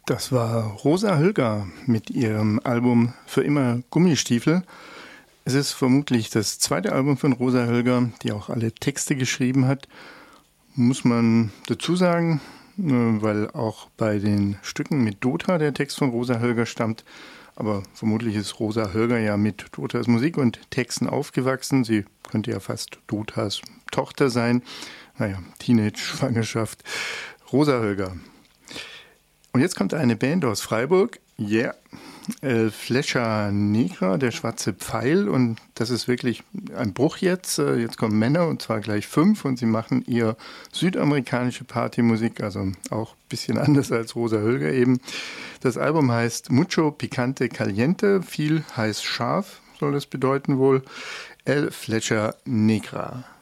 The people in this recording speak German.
Das war Rosa Hölger mit ihrem Album Für immer Gummistiefel. Es ist vermutlich das zweite Album von Rosa Hölger, die auch alle Texte geschrieben hat. Muss man dazu sagen, weil auch bei den Stücken mit Dota der Text von Rosa Hölger stammt. Aber vermutlich ist Rosa Hölger ja mit Dotas Musik und Texten aufgewachsen. Sie könnte ja fast Dotas Tochter sein. Naja, Teenage, Schwangerschaft. Rosa Hölger. Und jetzt kommt eine Band aus Freiburg. Yeah. Flecha Negra, der schwarze Pfeil. Und das ist wirklich ein Bruch jetzt. Jetzt kommen Männer, und zwar gleich 5. Und sie machen ihr südamerikanische Partymusik, also auch ein bisschen anders als Rosa Hölger eben. Das Album heißt Mucho Picante Caliente. Viel heiß scharf, soll das bedeuten wohl. El Flecha Negra.